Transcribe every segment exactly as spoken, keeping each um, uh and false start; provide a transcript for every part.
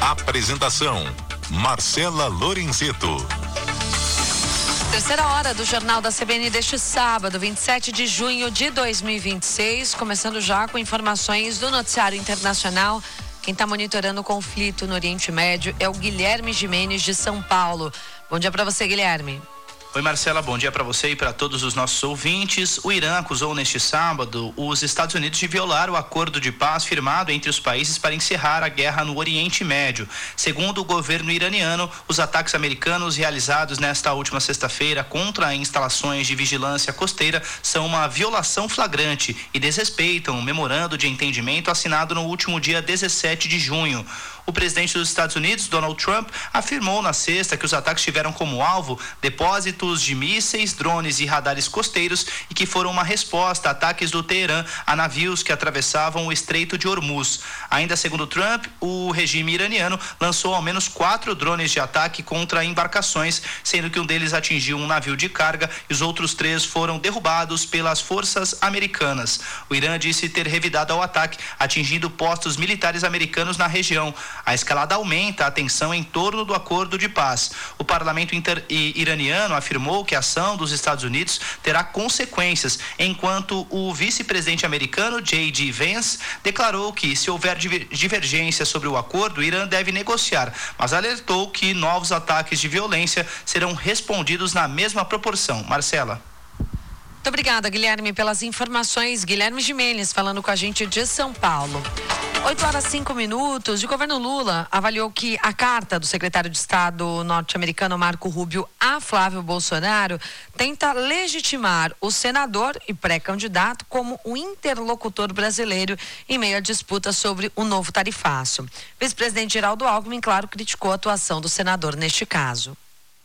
Apresentação: Marcela Lorenzeto. Terceira hora do Jornal da C B N deste sábado, vinte e sete de junho de dois mil e vinte e seis, começando já com informações do noticiário internacional. Quem está monitorando o conflito no Oriente Médio é o Guilherme Gimenez, de São Paulo. Bom dia para você, Guilherme. Oi, Marcela, bom dia para você e para todos os nossos ouvintes. O Irã acusou neste sábado os Estados Unidos de violar o acordo de paz firmado entre os países para encerrar a guerra no Oriente Médio. Segundo o governo iraniano, os ataques americanos realizados nesta última sexta-feira contra instalações de vigilância costeira são uma violação flagrante e desrespeitam o memorando de entendimento assinado no último dia dezessete de junho. O presidente dos Estados Unidos, Donald Trump, afirmou na sexta que os ataques tiveram como alvo depósitos de mísseis, drones e radares costeiros e que foram uma resposta a ataques do Teherã a navios que atravessavam o Estreito de Hormuz. Ainda segundo Trump, o regime iraniano lançou ao menos quatro drones de ataque contra embarcações, sendo que um deles atingiu um navio de carga e os outros três foram derrubados pelas forças americanas. O Irã disse ter revidado ao ataque, atingindo postos militares americanos na região. A escalada aumenta a tensão em torno do acordo de paz. O parlamento inter- iraniano afirmou que a ação dos Estados Unidos terá consequências, enquanto o vice-presidente americano, J D Vance, declarou que, se houver divergência sobre o acordo, o Irã deve negociar, mas alertou que novos ataques de violência serão respondidos na mesma proporção. Marcela. Muito obrigada, Guilherme, pelas informações. Guilherme Gimenez falando com a gente de São Paulo. oito horas e cinco minutos. O governo Lula avaliou que a carta do secretário de Estado norte-americano Marco Rubio a Flávio Bolsonaro tenta legitimar o senador e pré-candidato como o interlocutor brasileiro em meio à disputa sobre o novo tarifaço. O vice-presidente Geraldo Alckmin, claro, criticou a atuação do senador neste caso.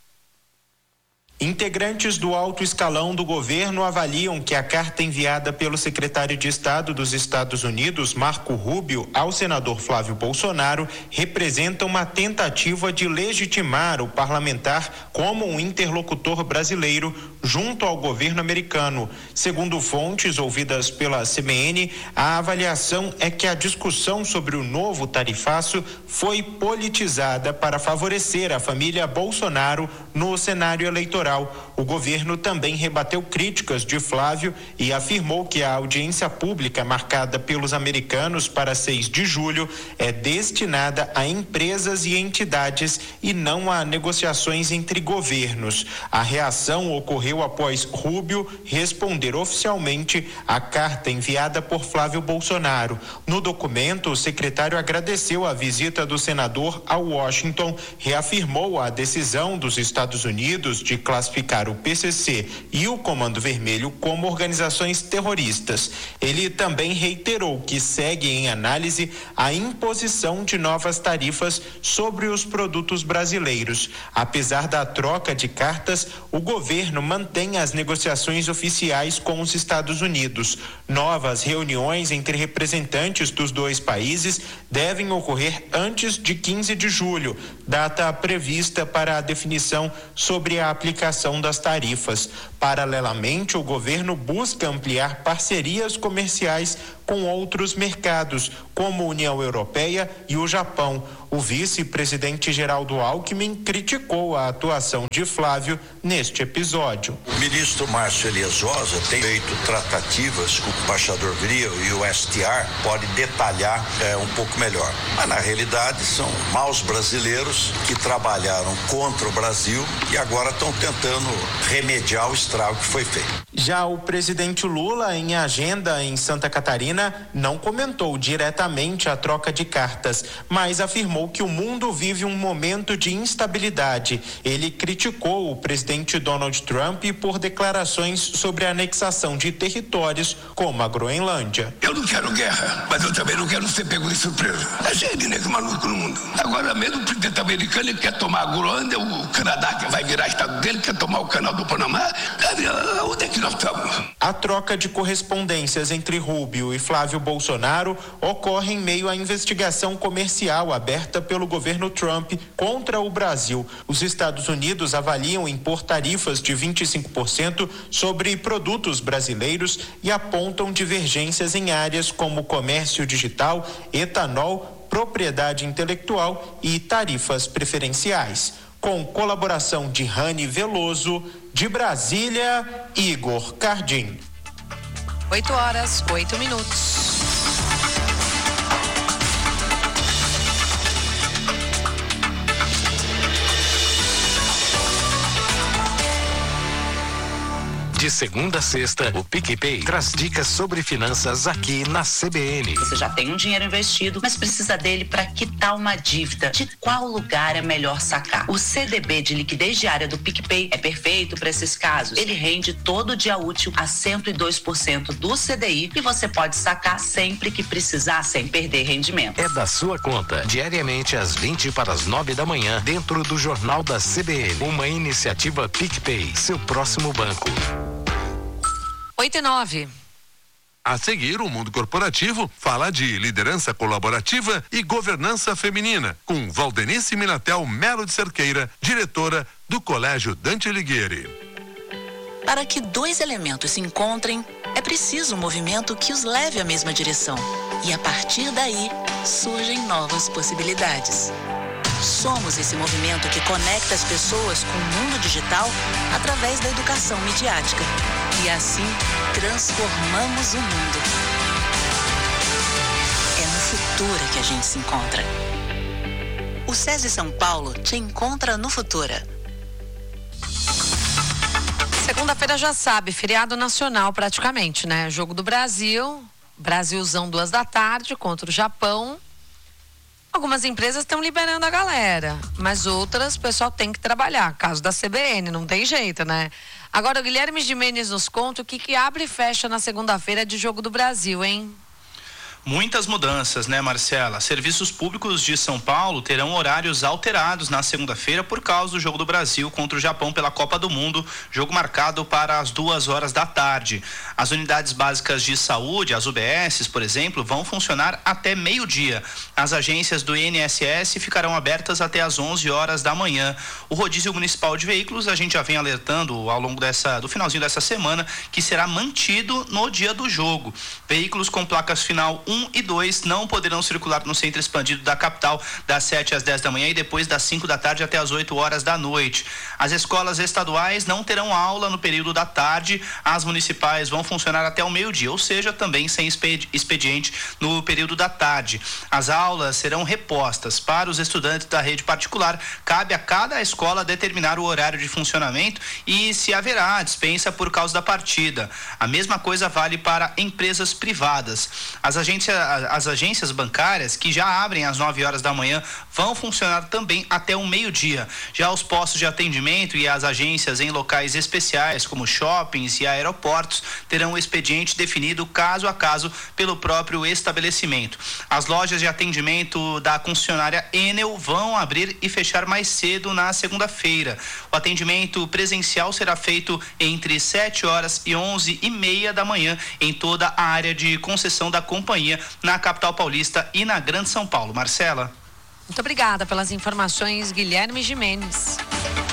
Integrantes do alto escalão do governo avaliam que a carta enviada pelo secretário de Estado dos Estados Unidos, Marco Rubio, ao senador Flávio Bolsonaro, representa uma tentativa de legitimar o parlamentar como um interlocutor brasileiro junto ao governo americano. Segundo fontes ouvidas pela C B N, a avaliação é que a discussão sobre o novo tarifaço foi politizada para favorecer a família Bolsonaro no cenário eleitoral. O governo também rebateu críticas de Flávio e afirmou que a audiência pública marcada pelos americanos para seis de julho é destinada a empresas e entidades e não a negociações entre governos. A reação ocorreu após Rubio responder oficialmente à carta enviada por Flávio Bolsonaro. No documento, o secretário agradeceu a visita do senador a Washington, reafirmou a decisão dos Estados Unidos de classificar o P C C e o Comando Vermelho como organizações terroristas. Ele também reiterou que segue em análise a imposição de novas tarifas sobre os produtos brasileiros. Apesar da troca de cartas, o governo mantém as negociações oficiais com os Estados Unidos. Novas reuniões entre representantes dos dois países devem ocorrer antes de quinze de julho, data prevista para a definição sobre a aplicação das tarifas. Paralelamente, o governo busca ampliar parcerias comerciais com outros mercados, como a União Europeia e o Japão. O vice-presidente Geraldo Alckmin criticou a atuação de Flávio neste episódio. O ministro Márcio Elias Rosa tem feito tratativas com o embaixador Grill e o S T R, pode detalhar é, um pouco melhor. Mas, na realidade, são maus brasileiros que trabalharam contra o Brasil e agora estão tentando remediar o estrago que foi feito. Já o presidente Lula, em agenda em Santa Catarina, não comentou diretamente a troca de cartas, mas afirmou que o mundo vive um momento de instabilidade. Ele criticou o presidente Donald Trump por declarações sobre a anexação de territórios como a Groenlândia. Eu não quero guerra, mas eu também não quero ser pego de surpresa. É cheio de negro maluco no mundo. Agora mesmo o presidente americano ele quer tomar a Groenlândia, o Canadá que vai virar estado dele, quer tomar o canal do Panamá. Onde é que nós estamos? A troca de correspondências entre Rubio e Flávio Bolsonaro ocorre em meio à investigação comercial aberta pelo governo Trump contra o Brasil. Os Estados Unidos avaliam impor tarifas de vinte e cinco por cento sobre produtos brasileiros e apontam divergências em áreas como comércio digital, etanol, propriedade intelectual e tarifas preferenciais. Com colaboração de Rani Veloso, de Brasília, Igor Cardim. oito horas, oito minutos. De segunda a sexta, o PicPay traz dicas sobre finanças aqui na C B N. Você já tem um dinheiro investido, mas precisa dele para quitar uma dívida. De qual lugar é melhor sacar? O C D B de liquidez diária do PicPay é perfeito para esses casos. Ele rende todo dia útil a cento e dois por cento do C D I e você pode sacar sempre que precisar, sem perder rendimento. É da sua conta, diariamente às vinte para as nove da manhã, dentro do Jornal da C B N. Uma iniciativa PicPay, seu próximo banco. oito e nove. A seguir, o mundo corporativo fala de liderança colaborativa e governança feminina, com Valdenice Minatel Melo de Cerqueira, diretora do Colégio Dante Alighieri. Para que dois elementos se encontrem, é preciso um movimento que os leve à mesma direção. E a partir daí, surgem novas possibilidades. Somos esse movimento que conecta as pessoas com o mundo digital através da educação midiática. E assim, transformamos o mundo. É no Futura que a gente se encontra. O SESI São Paulo te encontra no Futura. Segunda-feira já sabe, feriado nacional praticamente, né? Jogo do Brasil, Brasilzão duas da tarde contra o Japão. Algumas empresas estão liberando a galera, mas outras o pessoal tem que trabalhar. Caso da C B N, não tem jeito, né? Agora o Guilherme Gimenez nos conta o que, que abre e fecha na segunda-feira de Jogo do Brasil, hein? Muitas mudanças, né, Marcela? Serviços públicos de São Paulo terão horários alterados na segunda-feira por causa do Jogo do Brasil contra o Japão pela Copa do Mundo, jogo marcado para as duas horas da tarde. As unidades básicas de saúde, as U B Ss, por exemplo, vão funcionar até meio-dia. As agências do I N S S ficarão abertas até as onze horas da manhã. O rodízio municipal de veículos, a gente já vem alertando ao longo dessa, do finalzinho dessa semana, que será mantido no dia do jogo. Veículos com placas final um e dois não poderão circular no centro expandido da capital das sete às dez da manhã e depois das cinco da tarde até as oito horas da noite. As escolas estaduais não terão aula no período da tarde, as municipais vão funcionar até o meio-dia, ou seja, também sem expediente no período da tarde. As aulas serão repostas. Para os estudantes da rede particular, cabe a cada escola determinar o horário de funcionamento e se haverá dispensa por causa da partida. A mesma coisa vale para empresas privadas. As agências As agências bancárias, que já abrem às nove horas da manhã, vão funcionar também até o meio-dia. Já os postos de atendimento e as agências em locais especiais, como shoppings e aeroportos, terão o expediente definido caso a caso pelo próprio estabelecimento. As lojas de atendimento da concessionária Enel vão abrir e fechar mais cedo na segunda-feira. O atendimento presencial será feito entre sete horas e onze e meia da manhã em toda a área de concessão da companhia na capital paulista e na Grande São Paulo. Marcela. Muito obrigada pelas informações, Guilherme Gimenez.